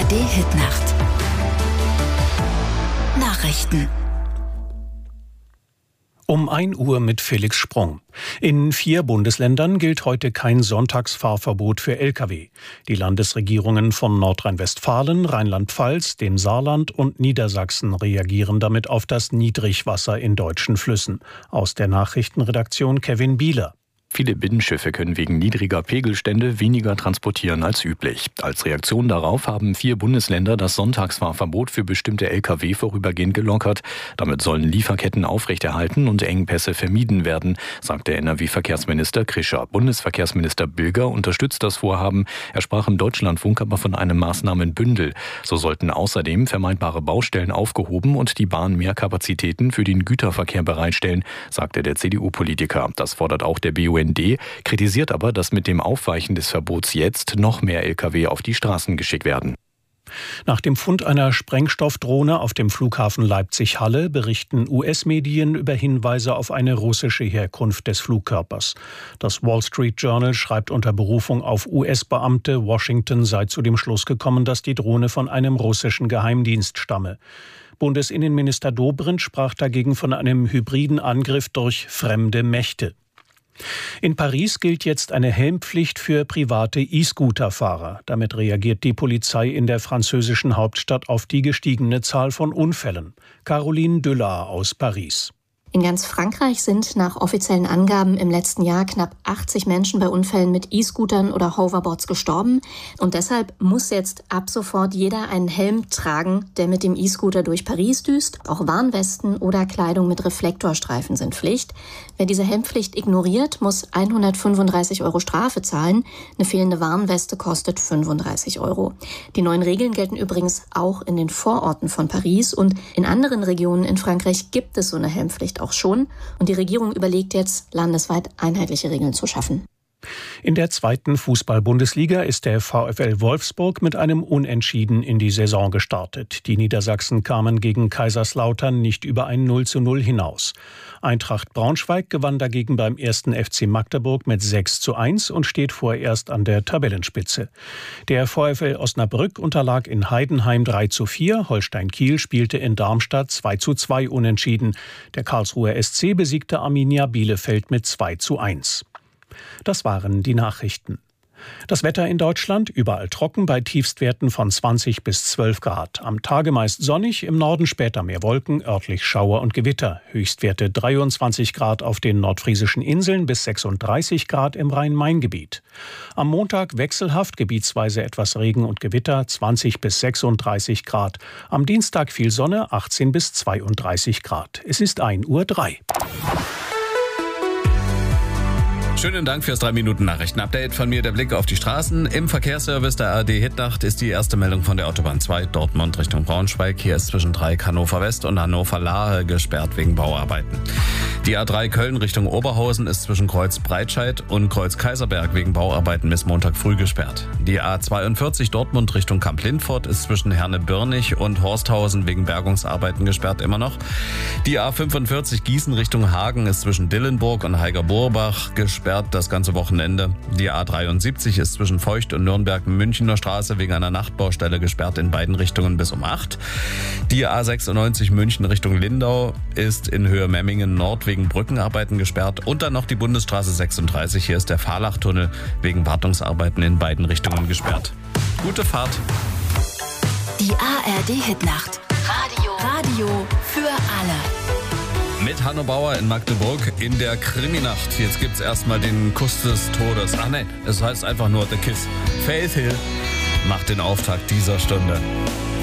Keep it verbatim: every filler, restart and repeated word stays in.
R D-Hitnacht. Nachrichten. Um ein Uhr mit Felix Sprung. In vier Bundesländern gilt heute kein Sonntagsfahrverbot für L K W. Die Landesregierungen von Nordrhein-Westfalen, Rheinland-Pfalz, dem Saarland und Niedersachsen reagieren damit auf das Niedrigwasser in deutschen Flüssen. Aus der Nachrichtenredaktion Kevin Bieler. Viele Binnenschiffe können wegen niedriger Pegelstände weniger transportieren als üblich. Als Reaktion darauf haben vier Bundesländer das Sonntagsfahrverbot für bestimmte L K W vorübergehend gelockert. Damit sollen Lieferketten aufrechterhalten und Engpässe vermieden werden, sagt der N R W-Verkehrsminister Krischer. Bundesverkehrsminister Bilger unterstützt das Vorhaben. Er sprach im Deutschlandfunk aber von einem Maßnahmenbündel. So sollten außerdem vermeidbare Baustellen aufgehoben und die Bahn mehr Kapazitäten für den Güterverkehr bereitstellen, sagte der C D U-Politiker. Das fordert auch der B U N D, kritisiert aber, dass mit dem Aufweichen des Verbots jetzt noch mehr L K W auf die Straßen geschickt werden. Nach dem Fund einer Sprengstoffdrohne auf dem Flughafen Leipzig-Halle berichten U S-Medien über Hinweise auf eine russische Herkunft des Flugkörpers. Das Wall Street Journal schreibt unter Berufung auf U S-Beamte, Washington sei zu dem Schluss gekommen, dass die Drohne von einem russischen Geheimdienst stamme. Bundesinnenminister Dobrindt sprach dagegen von einem hybriden Angriff durch fremde Mächte. In Paris gilt jetzt eine Helmpflicht für private E-Scooter-Fahrer. Damit reagiert die Polizei in der französischen Hauptstadt auf die gestiegene Zahl von Unfällen. Caroline Döllar aus Paris. In ganz Frankreich sind nach offiziellen Angaben im letzten Jahr knapp achtzig Menschen bei Unfällen mit E-Scootern oder Hoverboards gestorben. Und deshalb muss jetzt ab sofort jeder einen Helm tragen, der mit dem E-Scooter durch Paris düst. Auch Warnwesten oder Kleidung mit Reflektorstreifen sind Pflicht. Wer diese Helmpflicht ignoriert, muss hundertfünfunddreißig Euro Strafe zahlen. Eine fehlende Warnweste kostet fünfunddreißig Euro. Die neuen Regeln gelten übrigens auch in den Vororten von Paris. Und in anderen Regionen in Frankreich gibt es so eine Helmpflicht auch schon. Und die Regierung überlegt jetzt, landesweit einheitliche Regeln zu schaffen. In der zweiten Fußball-Bundesliga ist der VfL Wolfsburg mit einem Unentschieden in die Saison gestartet. Die Niedersachsen kamen gegen Kaiserslautern nicht über ein null zu null hinaus. Eintracht Braunschweig gewann dagegen beim ersten F C Magdeburg mit sechs zu eins und steht vorerst an der Tabellenspitze. Der VfL Osnabrück unterlag in Heidenheim drei zu vier, Holstein Kiel spielte in Darmstadt zwei zu zwei unentschieden. Der Karlsruher S C besiegte Arminia Bielefeld mit zwei zu eins. Das waren die Nachrichten. Das Wetter in Deutschland überall trocken bei Tiefstwerten von zwanzig bis zwölf Grad. Am Tage meist sonnig, im Norden später mehr Wolken, örtlich Schauer und Gewitter. Höchstwerte dreiundzwanzig Grad auf den nordfriesischen Inseln bis sechsunddreißig Grad im Rhein-Main-Gebiet. Am Montag wechselhaft, gebietsweise etwas Regen und Gewitter, zwanzig bis sechsunddreißig Grad. Am Dienstag viel Sonne, achtzehn bis zweiunddreißig Grad. Es ist ein Uhr drei. Schönen Dank fürs drei Minuten Nachrichten-Update. Von mir der Blick auf die Straßen. Im Verkehrsservice der A R D-Hitnacht ist die erste Meldung von der Autobahn zwei, Dortmund Richtung Braunschweig. Hier ist zwischen Dreieck Hannover West und Hannover Lahe gesperrt wegen Bauarbeiten. Die A drei Köln Richtung Oberhausen ist zwischen Kreuz Breitscheid und Kreuz Kaiserberg wegen Bauarbeiten bis Montag früh gesperrt. Die A zweiundvierzig Dortmund Richtung Kamp-Lindfort ist zwischen Herne-Birnig und Horsthausen wegen Bergungsarbeiten gesperrt immer noch. Die A fünfundvierzig Gießen Richtung Hagen ist zwischen Dillenburg und Heiger-Burbach gesperrt das ganze Wochenende. Die A dreiundsiebzig ist zwischen Feucht und Nürnberg-Münchener Straße wegen einer Nachtbaustelle gesperrt in beiden Richtungen bis um acht. Die A sechsundneunzig München Richtung Lindau ist in Höhe Memmingen Nord wegen Brückenarbeiten gesperrt. Und dann noch die Bundesstraße sechsunddreißig. Hier ist der Fahrlachtunnel wegen Wartungsarbeiten in beiden Richtungen gesperrt. Gute Fahrt. Die A R D-Hitnacht. Radio. Radio für alle. Mit Hanno Bauer in Magdeburg in der Kriminacht. Jetzt gibt's erstmal den Kuss des Todes. Ach nein, es heißt einfach nur The Kiss. Faith Hill macht den Auftakt dieser Stunde.